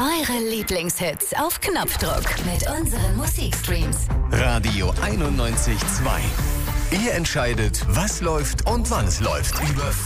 Eure Lieblingshits auf Knopfdruck mit unseren Musikstreams. Radio 91.2. Ihr entscheidet, was läuft und wann es läuft. Über